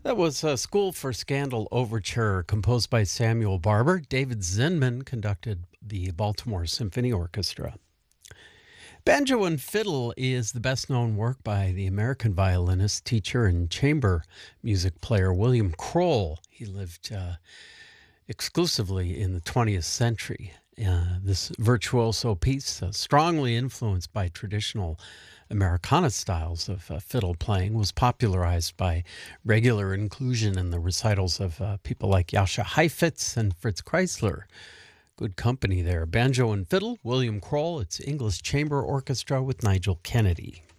That was a School for Scandal Overture, composed by Samuel Barber. David Zinman conducted the Baltimore Symphony Orchestra. Banjo and Fiddle is the best known work by the American violinist, teacher, and chamber music player William Kroll. He lived exclusively in the 20th century. This virtuoso piece, strongly influenced by traditional Americana styles of fiddle playing, was popularized by regular inclusion in the recitals of people like Jascha Heifetz and Fritz Kreisler. Good company there. Banjo and Fiddle, William Kroll. It's English Chamber Orchestra with Nigel Kennedy.